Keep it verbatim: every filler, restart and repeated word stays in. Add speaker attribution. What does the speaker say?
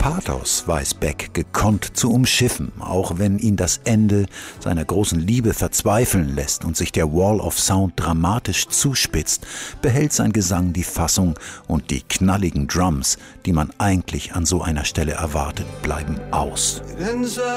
Speaker 1: Pathos weiß Beck gekonnt zu umschiffen, auch wenn ihn das Ende seiner großen Liebe verzweifeln lässt und sich der Wall of Sound dramatisch zuspitzt, behält sein Gesang die Fassung und die knalligen Drums, die man eigentlich an so einer Stelle erwartet, bleiben aus.